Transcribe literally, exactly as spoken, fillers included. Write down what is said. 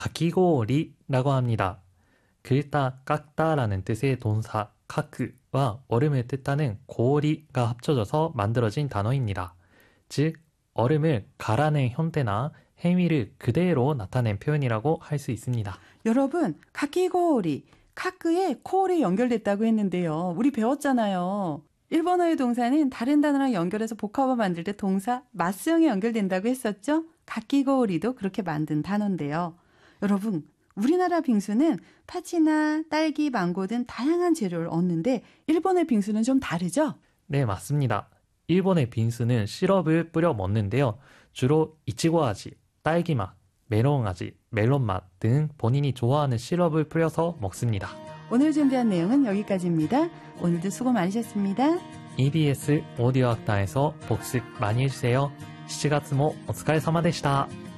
가키고리라고 합니다. 긁다, 깎다라는 뜻의 동사 카크와 얼음을 뜻하는 고리가 합쳐져서 만들어진 단어입니다. 즉, 얼음을 갈아낸 형태나 행위를 그대로 나타낸 표현이라고 할 수 있습니다. 여러분, 카키고리, 카크에 코올이 연결됐다고 했는데요. 우리 배웠잖아요. 일본어의 동사는 다른 단어랑 연결해서 복합어 만들 때 동사 마스형에 연결된다고 했었죠? 가키고리도 그렇게 만든 단어인데요. 여러분, 우리나라 빙수는 파치나 딸기, 망고 등 다양한 재료를 얻는데 일본의 빙수는 좀 다르죠? 네, 맞습니다. 일본의 빙수는 시럽을 뿌려 먹는데요. 주로 이치고아지, 딸기맛, 메론아지, 멜론맛 등 본인이 좋아하는 시럽을 뿌려서 먹습니다. 오늘 준비한 내용은 여기까지입니다. 오늘도 수고 많으셨습니다. 이비에스 오디오 학당에서 복습 많이 해주세요. 칠月もお疲れ様でした。